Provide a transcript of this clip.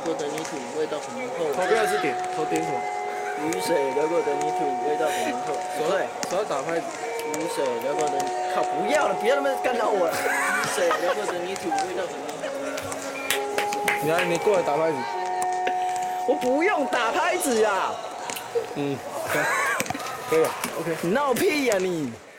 过的泥土，味道很浓厚。 头不要是点，头点什么？ 雨水流过的泥土，味道很浓厚。 手要打拍子。 雨水流过的，靠，不要了，不要那么干扰我了。雨水流过的泥土，味道很浓厚。 你过来打拍子。 我不用打拍子呀。 可以了 ，OK。 你闹屁呀你！